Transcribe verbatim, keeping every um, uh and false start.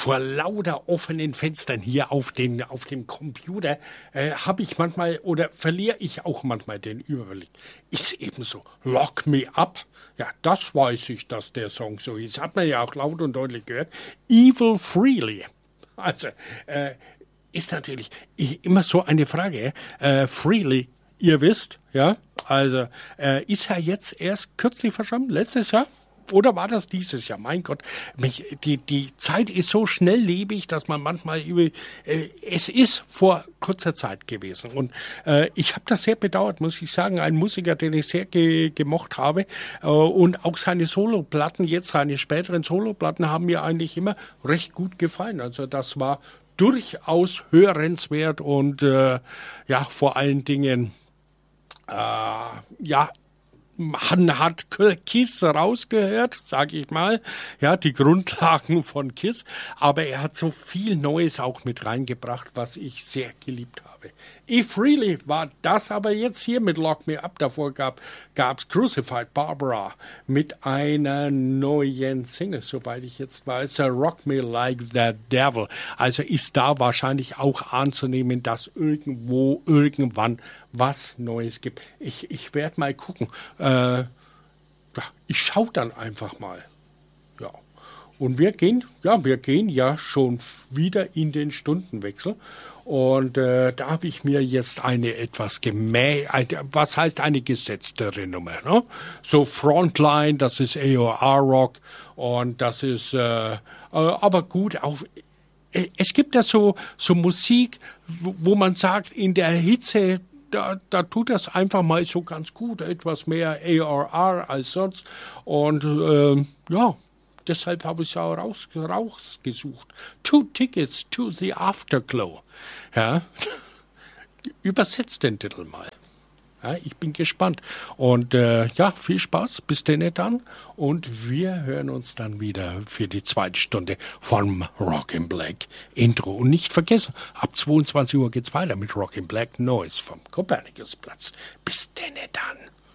vor lauter offenen Fenstern hier auf, den, auf dem Computer äh, habe ich manchmal oder verliere ich auch manchmal den Überblick. Ist eben so. Lock Me Up. Ja, das weiß ich, dass der Song so ist. Hat man ja auch laut und deutlich gehört. Evil Freely. Also, äh, ist natürlich immer so eine Frage. Äh, Freely, ihr wisst, ja, also äh, ist er jetzt erst kürzlich verstorben, letztes Jahr? Oder war das dieses Jahr? Mein Gott, mich, die, die Zeit ist so schnelllebig, dass man manchmal über, äh, es ist vor kurzer Zeit gewesen. Und äh, ich habe das sehr bedauert, muss ich sagen. Ein Musiker, den ich sehr ge gemocht habe. Äh, und auch seine Soloplatten, jetzt seine späteren Soloplatten, haben mir eigentlich immer recht gut gefallen. Also das war durchaus hörenswert und äh, ja, vor allen Dingen, äh, ja, man hat Kiss rausgehört, sage ich mal, ja, die Grundlagen von Kiss, aber er hat so viel Neues auch mit reingebracht, was ich sehr geliebt habe. E. Freely war das aber jetzt hier mit Lock Me Up. Davor gab gab's Crucified Barbara mit einer neuen Single, soweit ich jetzt weiß, Rock Me Like the Devil. Also ist da wahrscheinlich auch anzunehmen, dass irgendwo, irgendwann was Neues gibt. Ich, ich werde mal gucken. Äh, ja, ich schaue dann einfach mal. Ja. Und wir gehen, ja, wir gehen ja schon wieder in den Stundenwechsel. Und äh, da habe ich mir jetzt eine etwas gemä, was heißt eine gesetztere Nummer, ne? So Frontline, das ist A O R-Rock und das ist, äh, äh, aber gut, auch äh, es gibt ja so, so Musik, wo, wo man sagt, in der Hitze, Da, da tut das einfach mal so ganz gut, etwas mehr A R R als sonst. Und äh, ja, deshalb habe ich es auch raus, rausgesucht. Two Tickets to the Afterglow. Ja, übersetzt den Titel mal. Ja, ich bin gespannt. Und äh, ja, viel Spaß. Bis denn dann. Und wir hören uns dann wieder für die zweite Stunde vom Rock in Black Intro. Und nicht vergessen, ab zweiundzwanzig Uhr geht's weiter mit Rock in Black Noise vom Kopernikusplatz. Bis denn dann.